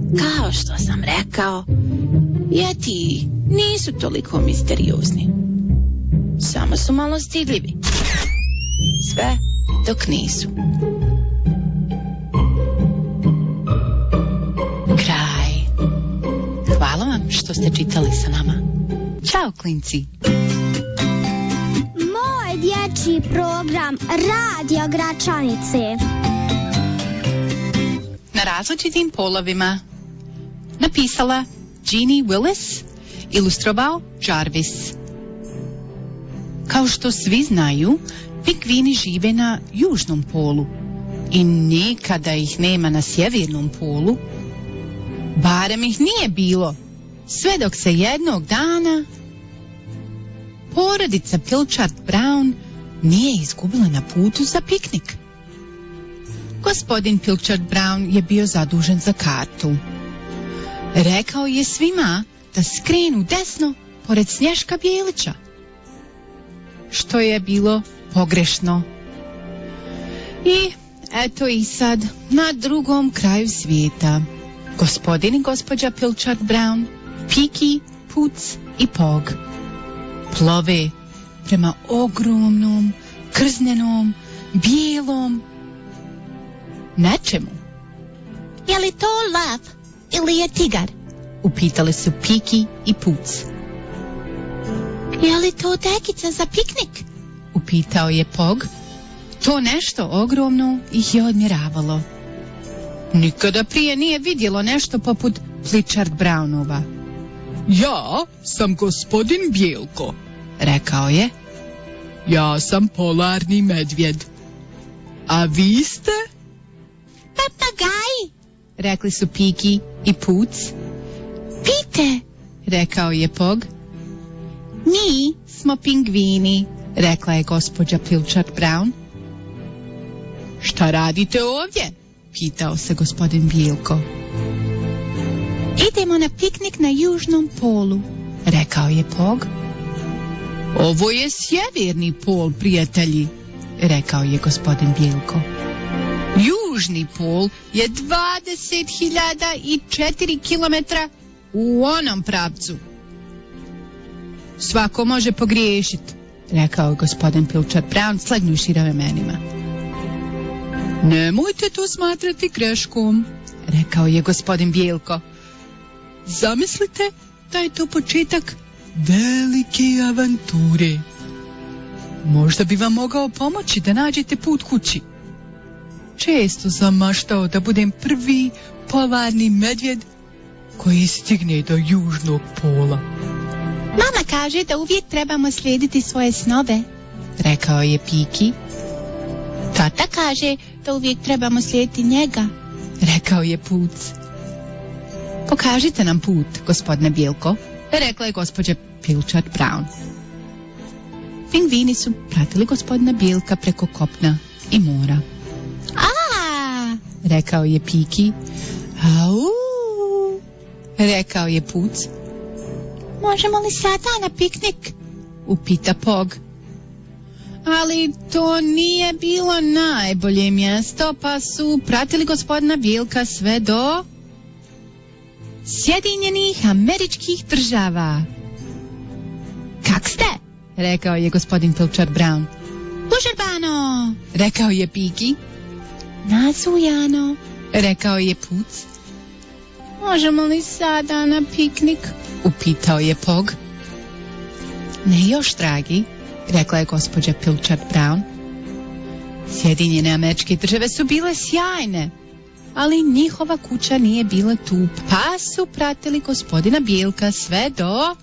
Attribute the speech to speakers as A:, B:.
A: Kao što sam rekao, Yeti nisu toliko misteriozni. Samo su malo stidljivi. Sve dok nisu. Kraj. Hvala vam što ste čitali sa nama. Ćao, klinci.
B: Moj dječji program Radio Gračanice.
A: Na različitim polovima. Napisala Jeannie Willis, ilustrovao Jarvis. Kao što svi znaju, pingvini žive na južnom polu i nikada ih nema na sjevernom polu. Barem ih nije bilo, sve dok se jednog dana porodica Pilchard Brown nije izgubila na putu za piknik. Gospodin Pilchard Brown je bio zadužen za kartu. Rekao je svima da skrenu desno pored Snješka Bijelića, što je bilo pogrešno. I eto i sad, na drugom kraju svijeta, gospodin i gospođa Pilchard Brown, Piki, Puc i Pog plove prema ogromnom, krznenom, bijelom nečemu. Je li to lav ili je tigar? Upitali su Piki i Puc. Je li to dekica za piknik? Upitao je Pog. To nešto ogromno ih je odmjeravalo. Nikada prije nije vidjelo nešto poput Pilchard Brownova.
C: Ja sam gospodin Bijelko,
A: rekao je.
C: Ja sam polarni medvjed. A vi ste?
A: Papagaj, rekli su Piki i Puc. Pite, rekao je Pog. Mi smo pingvini, rekla je gospođa Pilchard Brown.
C: Šta radite ovdje?
A: Pitao se gospodin Bijelko. Idemo na piknik na južnom polu, rekao je Pog.
C: Ovo je sjeverni pol, prijatelji, rekao je gospodin Bijelko.
A: Južni pol je 20.004 kilometra u onom pravcu. Svako može pogriješiti, rekao je gospodin Pilchard Brown slegnuši ramenima.
C: Nemojte to smatrati greškom,
A: rekao je gospodin Bijelko.
C: Zamislite da je to početak velike avanture. Možda bi vam mogao pomoći da nađete put kući. Često sam maštao da budem prvi polarni medvjed koji stigne do južnog pola.
A: Mama kaže da uvijek trebamo slijediti svoje snove, rekao je Piki. Tata kaže da uvijek trebamo slijediti njega, rekao je Puc. Pokažite nam put, gospodine Bijelko, rekla je gospođa Pilchard Brown. Pingvini su pratili gospodina Bijelka preko kopna i mora. A, rekao je Piki. Au, rekao je Puc. Možemo li sada na piknik? Upita Pog. Ali to nije bilo najbolje mjesto, pa su pratili gospodina Bijelka sve do Sjedinjenih Američkih Država. Kak ste? Rekao je gospodin Pilchard Brown. Užurbano, rekao je Piki. Nasujano, rekao je Puc. Možemo li sada na piknik? Upitao je Pog. Ne još, dragi, rekla je gospođa Pilchard Brown. Sjedinjene Američke Države su bile sjajne, ali njihova kuća nije bila tu, pa su pratili gospodina Bijelka sve do